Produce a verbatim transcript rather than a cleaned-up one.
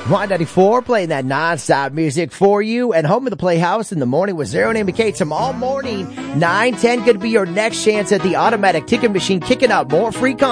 Y ninety-four playing that non-stop music for you, and home of the Playhouse in the morning with Zero Name and Kate tomorrow morning, nine ten, could be your next chance at the automatic ticket machine, kicking out more free content.